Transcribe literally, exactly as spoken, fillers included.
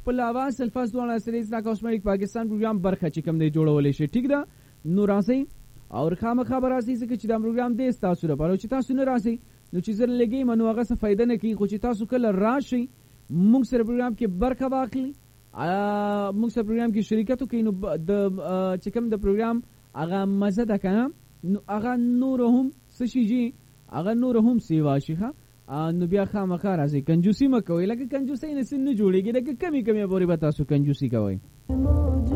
خپل اواز الفاظ دوه سره د کاسمیټک پاکستان پروګرام برخه چې کوم دی جوړولې شي ټیک ده نو راځي او خامخا به راځي ځکه چې دا پروګرام دی تاسو لپاره چې تاسو نه راځي نو چې زر لګي منو هغه څه فائدہ نه کوي خو چې تاسو کله راشي موږ سره پروګرام کې برخه واخلي موږ سره پروګرام کې شریکت وکړي نو د چې کوم د پروګرام هغه مزه ده کنه نو هغه نورهم څه شي هغه نورهم سیوا شي ښه نو بیا خامخا راځي کنجوسی مکوئ لکه کنجوسی نه سن نه جوړیږي لکه کمی کمی پورې به تاسو کنجوسی کوئ